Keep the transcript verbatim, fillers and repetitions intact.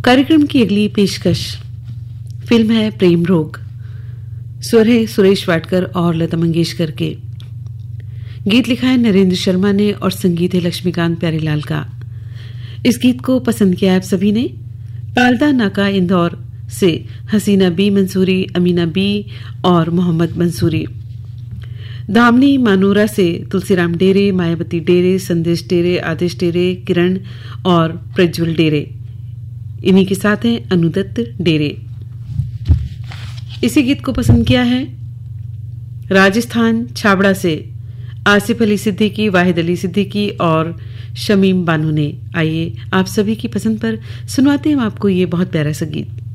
कार्यक्रम की अगली पेशकश फिल्म है प्रेम रोग। स्वर है सुरेश वाडकर और लता मंगेशकर के। गीत लिखा है नरेंद्र शर्मा ने और संगीत है लक्ष्मीकांत प्यारेलाल का। इस गीत को पसंद किया आप सभी ने। पालदा नाका इंदौर से हसीना बी मंसूरी, अमीना बी और मोहम्मद मंसूरी। धामनी मानूरा से तुलसीराम डेरे, मायावती डेरे, संदेश डेरे, आदेश डेरे, किरण और प्रज्वल डेरे। इन्हीं के साथ हैं अनुदत्त डेरे। इसी गीत को पसंद किया है राजस्थान छाबड़ा से आसिफ अली सिद्दीकी, वाहिद अली सिद्दीकी और शमीम बानू ने। आइए आप सभी की पसंद पर सुनवाते हैं आपको ये बहुत प्यारा सा गीत।